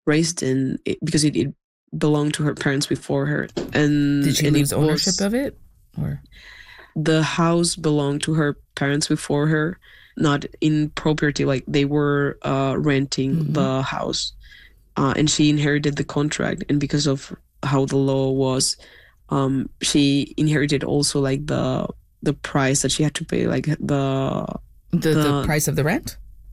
raised in because it belonged to her parents before her. And Did she and lose ownership of it? Or the house belonged to her parents before her, not in property, like they were renting the house. And she inherited the contract, and because of how the law was, she inherited also like the price that she had to pay, like the the price of the rent?